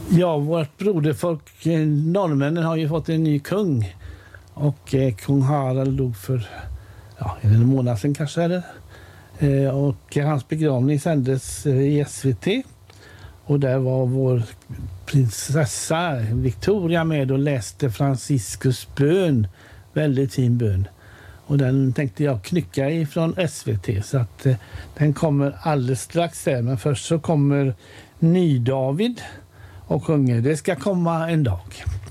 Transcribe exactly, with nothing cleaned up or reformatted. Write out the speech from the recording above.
Ja, vårt broderfolk, eh, norrmännen, har ju fått en ny kung. Och eh, kung Harald dog för ja, en månad sedan kanske. Är det. Eh, och hans begravning sändes eh, i S V T. Och där var vår prinsessa Victoria med och läste Franciscus bön. Väldigt fin bön. Och den tänkte jag knycka ifrån S V T. Så att eh, den kommer alldeles strax här. Men först så kommer Ny David och sjunger Det ska komma en dag.